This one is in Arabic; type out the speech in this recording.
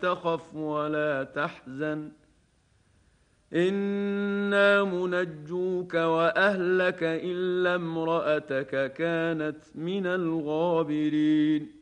تخف ولا تحزن إنا منجوك وأهلك إلا امرأتك كانت من الغابرين